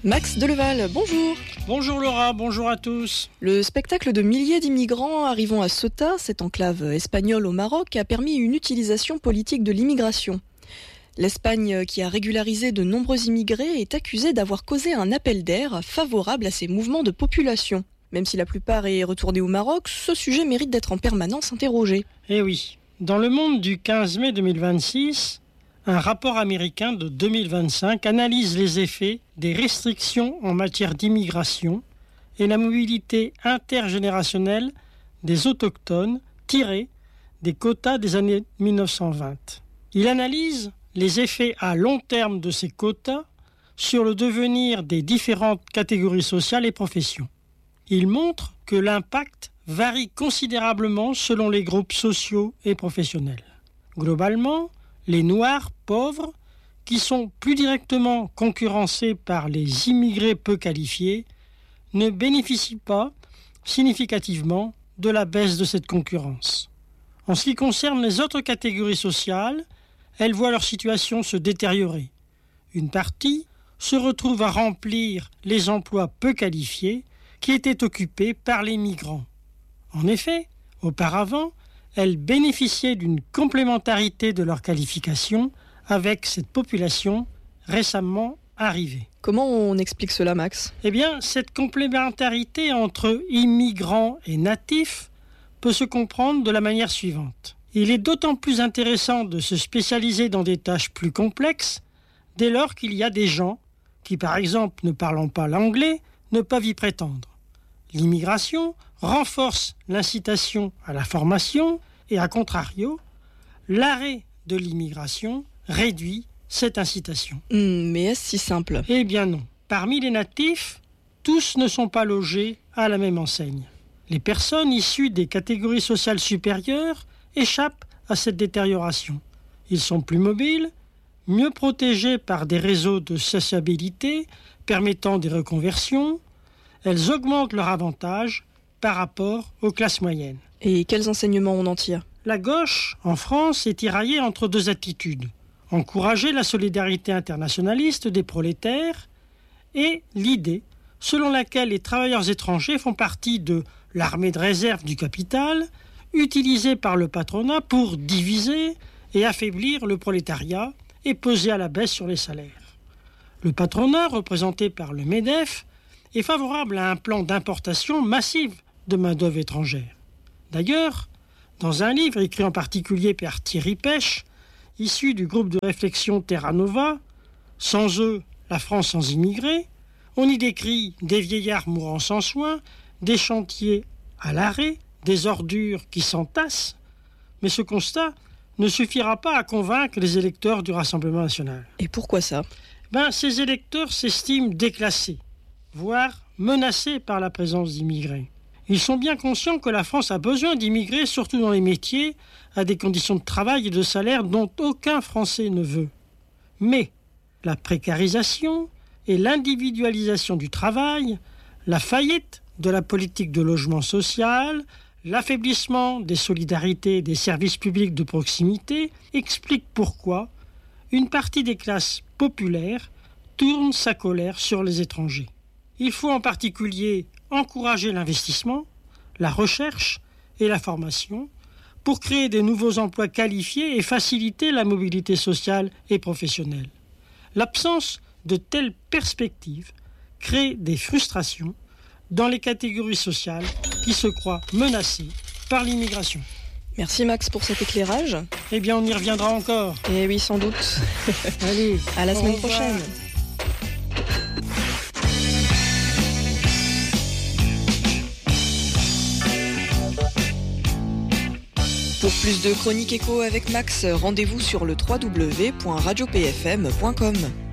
Max Deleval, bonjour. Bonjour Laura, bonjour à tous. Le spectacle de milliers d'immigrants arrivant à Ceuta, cette enclave espagnole au Maroc, a permis une utilisation politique de l'immigration. L'Espagne, qui a régularisé de nombreux immigrés, est accusée d'avoir causé un appel d'air favorable à ces mouvements de population. Même si la plupart est retournée au Maroc, ce sujet mérite d'être en permanence interrogé. Eh oui, dans Le Monde du 15 mai 2026, un rapport américain de 2025 analyse les effets des restrictions en matière d'immigration et la mobilité intergénérationnelle des autochtones tirés des quotas des années 1920. Il analyse les effets à long terme de ces quotas sur le devenir des différentes catégories sociales et professions. Il montre que l'impact varie considérablement selon les groupes sociaux et professionnels. Globalement, les Noirs pauvres, qui sont plus directement concurrencés par les immigrés peu qualifiés, ne bénéficient pas significativement de la baisse de cette concurrence. En ce qui concerne les autres catégories sociales, elles voient leur situation se détériorer. Une partie se retrouve à remplir les emplois peu qualifiés qui étaient occupés par les migrants. En effet, auparavant, elles bénéficiaient d'une complémentarité de leur qualification avec cette population récemment arrivée. Comment on explique cela, Max ? Eh bien, cette complémentarité entre immigrants et natifs peut se comprendre de la manière suivante. Il est d'autant plus intéressant de se spécialiser dans des tâches plus complexes dès lors qu'il y a des gens qui, par exemple, ne parlant pas l'anglais, ne peuvent y prétendre. L'immigration renforce l'incitation à la formation et, à contrario, l'arrêt de l'immigration réduit cette incitation. Mais est-ce si simple ? Eh bien non. Parmi les natifs, tous ne sont pas logés à la même enseigne. Les personnes issues des catégories sociales supérieures échappent à cette détérioration. Ils sont plus mobiles, mieux protégés par des réseaux de sociabilité permettant des reconversions. Elles augmentent leur avantage par rapport aux classes moyennes. Et quels enseignements on en tire ? La gauche, en France, est tiraillée entre deux attitudes. Encourager la solidarité internationaliste des prolétaires et l'idée selon laquelle les travailleurs étrangers font partie de l'armée de réserve du capital, utilisée par le patronat pour diviser et affaiblir le prolétariat et peser à la baisse sur les salaires. Le patronat, représenté par le MEDEF, est favorable à un plan d'importation massive de main-d'œuvre étrangère. D'ailleurs, dans un livre écrit en particulier par Thierry Pêche, issu du groupe de réflexion Terra Nova, Sans eux, la France sans immigrés, on y décrit des vieillards mourant sans soins, des chantiers à l'arrêt, des ordures qui s'entassent, mais ce constat ne suffira pas à convaincre les électeurs du Rassemblement national. Et pourquoi ça ? Ces électeurs s'estiment déclassés, voire menacés par la présence d'immigrés. Ils sont bien conscients que la France a besoin d'immigrés, surtout dans les métiers, à des conditions de travail et de salaire dont aucun Français ne veut. Mais la précarisation et l'individualisation du travail, la faillite de la politique de logement social, l'affaiblissement des solidarités et des services publics de proximité expliquent pourquoi une partie des classes populaires tourne sa colère sur les étrangers. Il faut en particulier encourager l'investissement, la recherche et la formation pour créer de nouveaux emplois qualifiés et faciliter la mobilité sociale et professionnelle. L'absence de telles perspectives crée des frustrations dans les catégories sociales qui se croient menacées par l'immigration. Merci Max pour cet éclairage. Eh bien, on y reviendra encore. Eh oui, sans doute. Allez, à la semaine prochaine. Pour plus de chroniques écho avec Max, rendez-vous sur le www.radiopfm.com.